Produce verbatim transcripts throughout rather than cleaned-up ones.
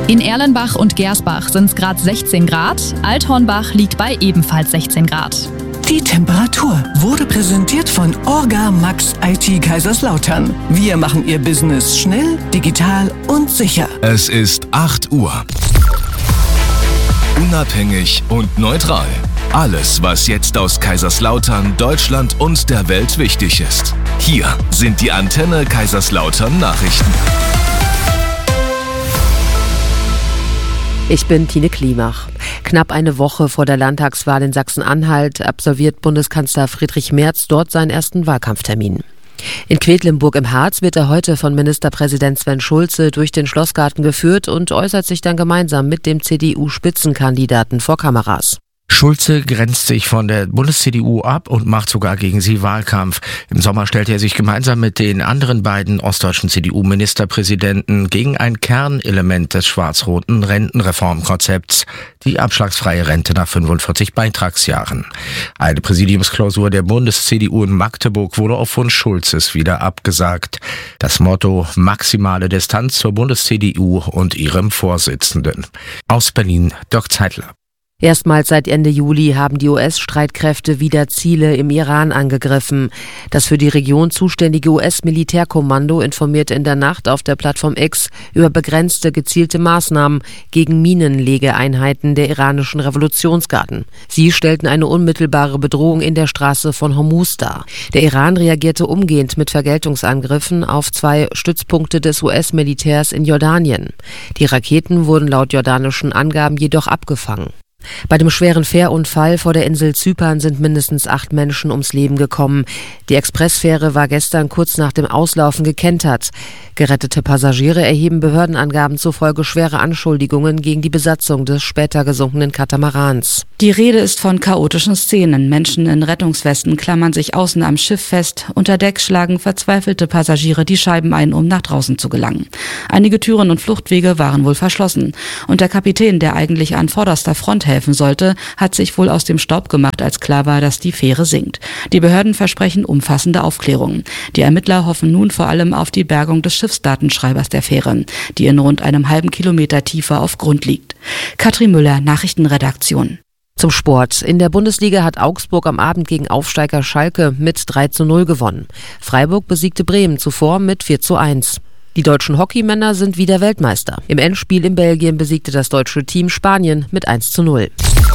In Erlenbach und Gersbach sind es gerade sechzehn Grad, Althornbach liegt bei ebenfalls sechzehn Grad. Die Temperatur wurde präsentiert von Orga Max I T Kaiserslautern. Wir machen Ihr Business schnell, digital und sicher. Es ist acht Uhr. Unabhängig und neutral. Alles, was jetzt aus Kaiserslautern, Deutschland und der Welt wichtig ist. Hier sind die Antenne Kaiserslautern Nachrichten. Ich bin Tine Klimach. Knapp eine Woche vor der Landtagswahl in Sachsen-Anhalt absolviert Bundeskanzler Friedrich Merz dort seinen ersten Wahlkampftermin. In Quedlinburg im Harz wird er heute von Ministerpräsident Sven Schulze durch den Schlossgarten geführt und äußert sich dann gemeinsam mit dem C D U-Spitzenkandidaten vor Kameras. Schulze grenzt sich von der Bundes-C D U ab und macht sogar gegen sie Wahlkampf. Im Sommer stellte er sich gemeinsam mit den anderen beiden ostdeutschen C D U-Ministerpräsidenten gegen ein Kernelement des schwarz-roten Rentenreformkonzepts, die abschlagsfreie Rente nach fünfundvierzig Beitragsjahren. Eine Präsidiumsklausur der Bundes-C D U in Magdeburg wurde auf Wunsch Schulzes wieder abgesagt. Das Motto: maximale Distanz zur Bundes-C D U und ihrem Vorsitzenden. Aus Berlin, Dirk Zeitler. Erstmals seit Ende Juli haben die U S-Streitkräfte wieder Ziele im Iran angegriffen. Das für die Region zuständige U S-Militärkommando informierte in der Nacht auf der Plattform X über begrenzte, gezielte Maßnahmen gegen Minenlegeeinheiten der iranischen Revolutionsgarden. Sie stellten eine unmittelbare Bedrohung in der Straße von Hormuz dar. Der Iran reagierte umgehend mit Vergeltungsangriffen auf zwei Stützpunkte des U S-Militärs in Jordanien. Die Raketen wurden laut jordanischen Angaben jedoch abgefangen. Bei dem schweren Fährunfall vor der Insel Zypern sind mindestens acht Menschen ums Leben gekommen. Die Expressfähre war gestern kurz nach dem Auslaufen gekentert. Gerettete Passagiere erheben Behördenangaben zufolge schwere Anschuldigungen gegen die Besatzung des später gesunkenen Katamarans. Die Rede ist von chaotischen Szenen. Menschen in Rettungswesten klammern sich außen am Schiff fest. Unter Deck schlagen verzweifelte Passagiere die Scheiben ein, um nach draußen zu gelangen. Einige Türen und Fluchtwege waren wohl verschlossen. Und der Kapitän, der eigentlich an vorderster Front helfen sollte, hat sich wohl aus dem Staub gemacht, als klar war, dass die Fähre sinkt. Die Behörden versprechen umfassende Aufklärungen. Die Ermittler hoffen nun vor allem auf die Bergung des Schiffsdatenschreibers der Fähre, die in rund einem halben Kilometer Tiefe auf Grund liegt. Katrin Müller, Nachrichtenredaktion. Zum Sport. In der Bundesliga hat Augsburg am Abend gegen Aufsteiger Schalke mit drei zu null gewonnen. Freiburg besiegte Bremen zuvor mit vier zu eins. Die deutschen Hockeymänner sind wieder Weltmeister. Im Endspiel in Belgien besiegte das deutsche Team Spanien mit eins zu null.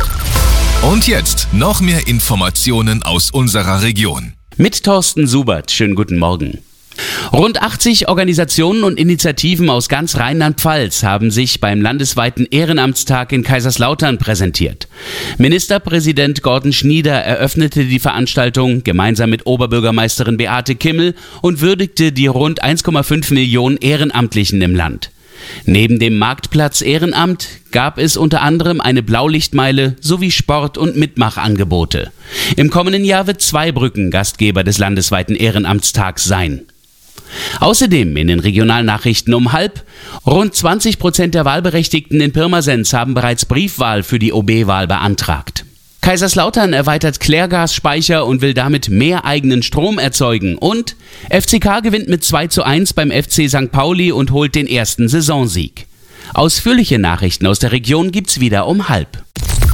Und jetzt noch mehr Informationen aus unserer Region. Mit Thorsten Subert. Schönen guten Morgen. Rund achtzig Organisationen und Initiativen aus ganz Rheinland-Pfalz haben sich beim landesweiten Ehrenamtstag in Kaiserslautern präsentiert. Ministerpräsident Gordon Schnieder eröffnete die Veranstaltung gemeinsam mit Oberbürgermeisterin Beate Kimmel und würdigte die rund eins Komma fünf Millionen Ehrenamtlichen im Land. Neben dem Marktplatz Ehrenamt gab es unter anderem eine Blaulichtmeile sowie Sport- und Mitmachangebote. Im kommenden Jahr wird Zweibrücken Gastgeber des landesweiten Ehrenamtstags sein. Außerdem in den Regionalnachrichten um halb: Rund zwanzig Prozent der Wahlberechtigten in Pirmasens haben bereits Briefwahl für die O B-Wahl beantragt. Kaiserslautern erweitert Klärgasspeicher und will damit mehr eigenen Strom erzeugen. Und F C K gewinnt mit zwei zu eins beim F C Sankt Pauli und holt den ersten Saisonsieg. Ausführliche Nachrichten aus der Region gibt's wieder um halb.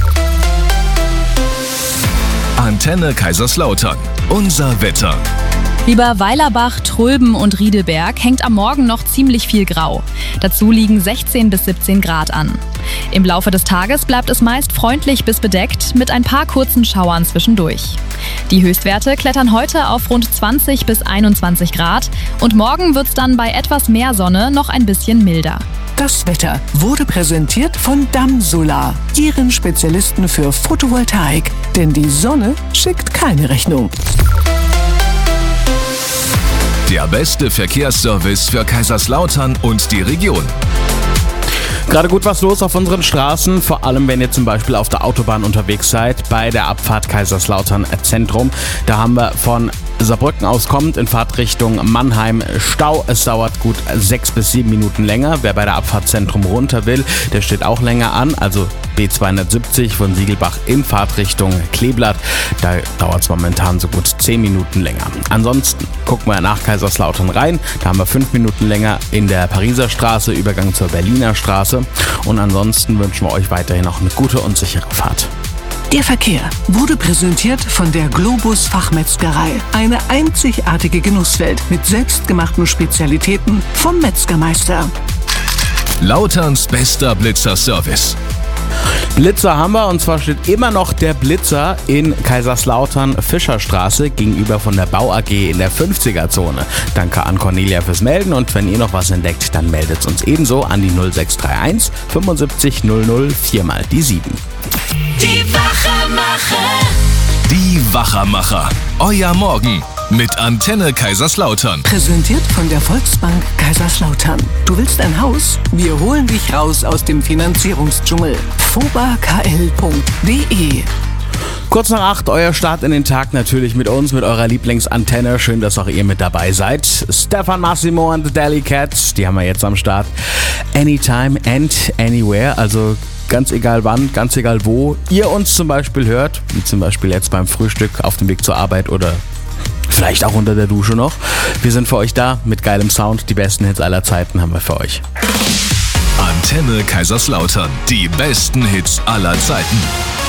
Antenne Kaiserslautern. Unser Wetter. Über Weilerbach, Tröben und Riedeberg hängt am Morgen noch ziemlich viel Grau. Dazu liegen sechzehn bis siebzehn Grad an. Im Laufe des Tages bleibt es meist freundlich bis bedeckt mit ein paar kurzen Schauern zwischendurch. Die Höchstwerte klettern heute auf rund zwanzig bis einundzwanzig Grad und morgen wird es dann bei etwas mehr Sonne noch ein bisschen milder. Das Wetter wurde präsentiert von Damm Solar, Ihren Spezialisten für Photovoltaik. Denn die Sonne schickt keine Rechnung. Der beste Verkehrsservice für Kaiserslautern und die Region. Gerade gut was los auf unseren Straßen, vor allem wenn ihr zum Beispiel auf der Autobahn unterwegs seid, bei der Abfahrt Kaiserslautern Zentrum. Da haben wir von Saarbrücken aus kommt, in Fahrtrichtung Mannheim Stau. Es dauert gut sechs bis sieben Minuten länger. Wer bei der Abfahrt Zentrum runter will, der steht auch länger an. Also B zweihundertsiebzig von Siegelbach in Fahrtrichtung Kleeblatt. Da dauert es momentan so gut zehn Minuten länger. Ansonsten gucken wir nach Kaiserslautern rein. Da haben wir fünf Minuten länger in der Pariser Straße, Übergang zur Berliner Straße. Und ansonsten wünschen wir euch weiterhin noch eine gute und sichere Fahrt. Der Verkehr wurde präsentiert von der Globus Fachmetzgerei. Eine einzigartige Genusswelt mit selbstgemachten Spezialitäten vom Metzgermeister. Lauterns bester Blitzer-Service. Blitzer haben wir, und zwar steht immer noch der Blitzer in Kaiserslautern Fischerstraße gegenüber von der Bau A G in der fünfziger-Zone. Danke an Cornelia fürs Melden, und wenn ihr noch was entdeckt, dann meldet uns ebenso an die null sechs drei eins fünfundsiebzig null null vier mal die sieben. Die Wachermacher. Die Wachermacher. Euer Morgen mit Antenne Kaiserslautern. Präsentiert von der Volksbank Kaiserslautern. Du willst ein Haus? Wir holen dich raus aus dem Finanzierungsdschungel. foba k l punkt d e. Kurz nach acht, euer Start in den Tag natürlich mit uns, mit eurer Lieblingsantenne. Schön, dass auch ihr mit dabei seid. Stefan Massimo und the Deli Cats, die haben wir jetzt am Start. Anytime and anywhere, also ganz egal wann, ganz egal wo ihr uns zum Beispiel hört, wie zum Beispiel jetzt beim Frühstück, auf dem Weg zur Arbeit oder vielleicht auch unter der Dusche noch. Wir sind für euch da mit geilem Sound. Die besten Hits aller Zeiten haben wir für euch. Antenne Kaiserslautern. Die besten Hits aller Zeiten.